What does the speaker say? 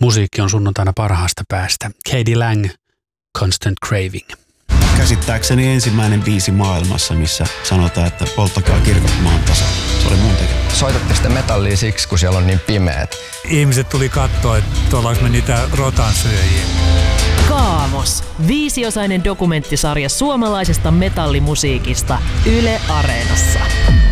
Musiikki on sunnuntaina parhaasta päästä. K.D. Lang, Constant Craving. Käsittääkseni ensimmäinen biisi maailmassa, missä sanotaan, että polttakaa kirkot maan tasa. Se oli mun tekemä. Soitatte sitä metallia siksi, kun siellä on niin pimeät. Ihmiset tuli katsoa, että ollaanko me niitä rotansyöjiä. Kaamos. 5-osainen dokumenttisarja suomalaisesta metallimusiikista Yle Areenassa.